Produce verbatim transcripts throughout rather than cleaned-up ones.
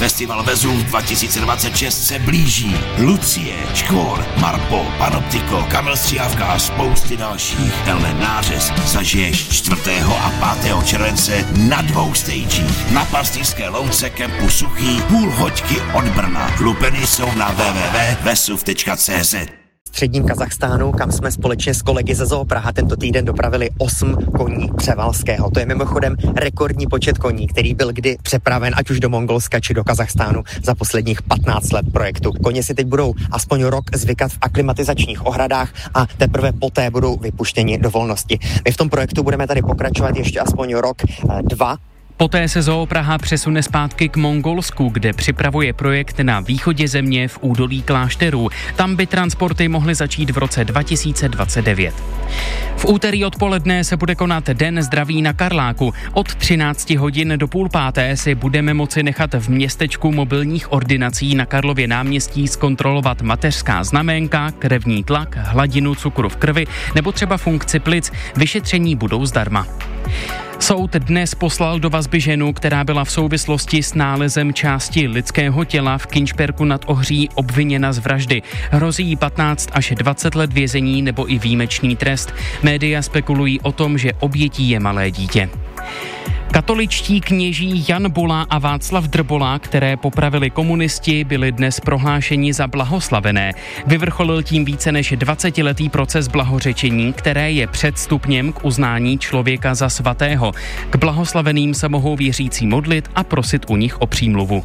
Festival Vezův dva tisíce dvacet šest se blíží. Lucie, Škvor, Marpo, Panoptiko, Kamil Stříhavka a spousty dalších. Tenhle nářez zažiješ čtvrtého a pátého července na dvou stagích. Na Pastýřské louce kempu Suchý, půl hoďky od Brna. Lupeny jsou na w w w tečka vesuv tečka c z. Středním Kazachstánu, kam jsme společně s kolegy ze Zoo Praha tento týden dopravili osm koní Převalského. To je mimochodem rekordní počet koní, který byl kdy přepraven ať už do Mongolska či do Kazachstánu za posledních patnáct let projektu. Koně si teď budou aspoň rok zvykat v aklimatizačních ohradách a teprve poté budou vypuštěni do volnosti. My v tom projektu budeme tady pokračovat ještě aspoň rok, dva. Poté se Zoo Praha přesune zpátky k Mongolsku, kde připravuje projekt na východě země v údolí klášterů. Tam by transporty mohly začít v roce dva tisíce dvacet devět. V úterý odpoledne se bude konat Den zdraví na Karláku. Od třinácti hodin do půl páté si budeme moci nechat v městečku mobilních ordinací na Karlově náměstí zkontrolovat mateřská znaménka, krevní tlak, hladinu cukru v krvi nebo třeba funkci plic. Vyšetření budou zdarma. Soud dnes poslal do vazby ženu, která byla v souvislosti s nálezem části lidského těla v Kinšperku nad Ohří obviněna z vraždy. Hrozí jí patnáct až dvacet let vězení nebo i výjimečný trest. Média spekulují o tom, že obětí je malé dítě. Katoličtí kněží Jan Bula a Václav Drbola, které popravili komunisti, byli dnes prohlášeni za blahoslavené. Vyvrcholil tím více než dvacetiletý proces blahořečení, které je předstupněm k uznání člověka za svatého. K blahoslaveným se mohou věřící modlit a prosit u nich o přímluvu.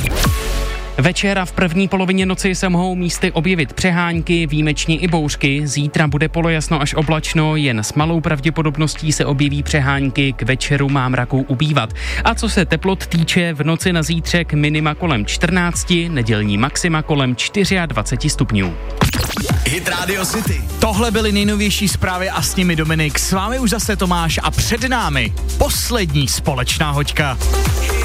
Večera v první polovině noci se mohou místy objevit přehánky, výjimečně i bouřky. Zítra bude polojasno až oblačno, jen s malou pravděpodobností se objeví přehánky, k večeru má mraků ubývat. A co se teplot týče, v noci na zítřek minima kolem čtrnácti, nedělní maxima kolem dvacet čtyři stupňů. Hit Radio City. Tohle byly nejnovější zprávy a s nimi Dominik. S vámi už zase Tomáš a před námi poslední společná hoďka.